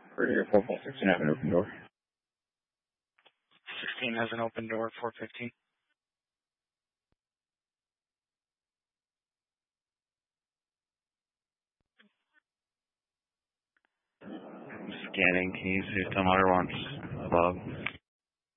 Courier 416 have an open door. 16 has an open door, 415. Scanning, can you see if Tomahawk wants above?